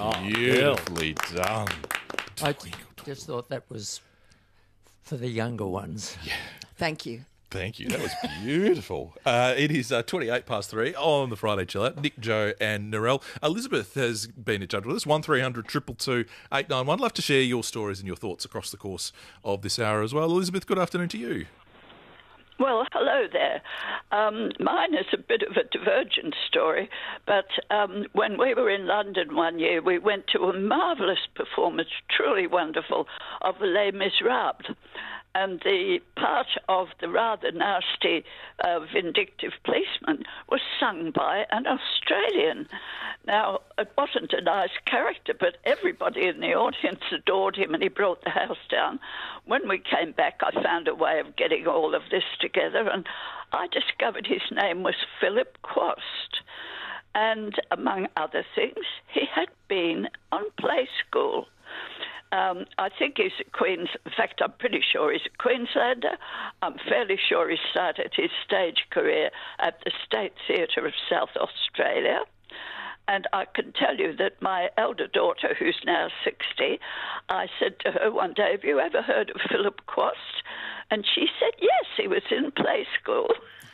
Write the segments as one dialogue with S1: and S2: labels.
S1: Beautifully done.
S2: I just thought that was for the younger ones.
S1: Yeah.
S3: Thank you.
S1: Thank you. That was beautiful. It is 28 past 3 on the Friday Chill Out. Nick, Joe and Narelle. Elizabeth has been a judge with us. 1300 222 891. Love to share your stories and your thoughts across the course of this hour as well. Elizabeth, good afternoon to you.
S4: Well, hello there. Mine is a bit of a divergent story, but when we were in London one year, we went to a marvellous performance, truly wonderful, of Les Miserables. And the part of the rather nasty, vindictive policeman was sung by an Australian. Now, it wasn't a nice character, but everybody in the audience adored him, and he brought the house down. When we came back, I found a way of getting all of this together, and I discovered his name was Philip Quast. And among other things, he had been on Play School. I think he's a in fact, I'm pretty sure he's a Queenslander. I'm fairly sure he started his stage career at the State Theatre of South Australia. And I can tell you that my elder daughter, who's now 60, I said to her one day, have you ever heard of Philip Quast? And she said, yes, he was in Play School.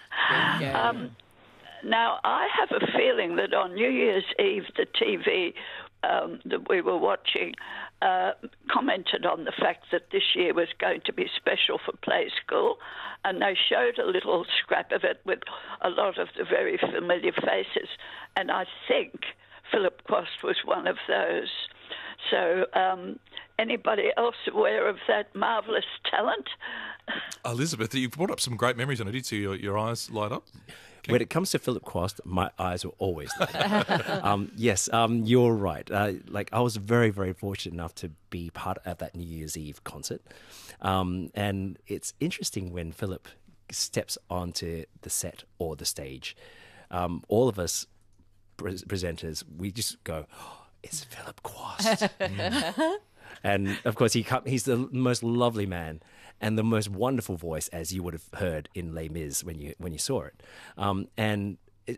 S4: Now, I have a feeling that on New Year's Eve, the TV that we were watching commented on the fact that this year was going to be special for Play School, and they showed a little scrap of it with a lot of the very familiar faces, and I think Philip Quast was one of those. So anybody else aware of that marvellous talent?
S1: Elizabeth, you've brought up some great memories, and I did see your eyes light up. Okay.
S5: When it comes to Philip Quast, my eyes were always lit up. Yes, you're right. I was very, very fortunate enough to be part of that New Year's Eve concert. And it's interesting when Philip steps onto the set or the stage. All of us presenters, we just go, oh, it's Philip Quast. And, of course, he's the most lovely man and the most wonderful voice, as you would have heard in Les Mis when you saw it. And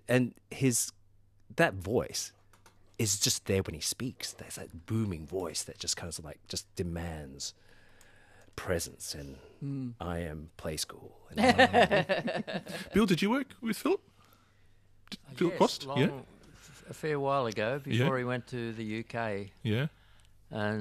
S5: that voice is just there when he speaks. There's that booming voice that just kind of just demands presence. And I am Play School.
S1: Bill, did you work with Philip? Philip Quast?
S2: A fair while ago, before he went to the UK.
S1: Yeah.
S2: And